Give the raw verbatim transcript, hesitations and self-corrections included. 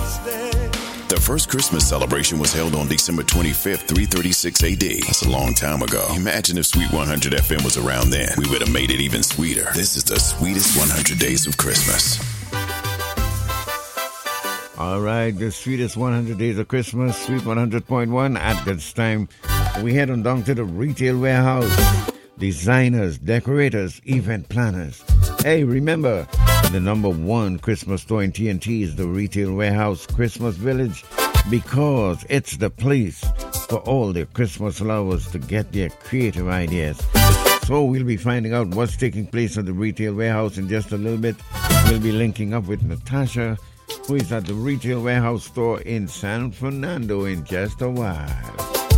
The first Christmas celebration was held on December twenty-fifth, three thirty-six A D. That's a long time ago. Imagine if Sweet one hundred F M was around then. We would have made it even sweeter. This is the sweetest one hundred days of Christmas. All right, the sweetest one hundred days of Christmas, Sweet one hundred point one. At this time, we head on down to the retail warehouse. Designers, decorators, event planners. Hey, remember, the number one Christmas store in T N T is the Retail Warehouse Christmas Village, because it's the place for all the Christmas lovers to get their creative ideas. So we'll be finding out what's taking place at the Retail Warehouse in just a little bit. We'll be linking up with Natasha, who is at the Retail Warehouse store in San Fernando, in just a while.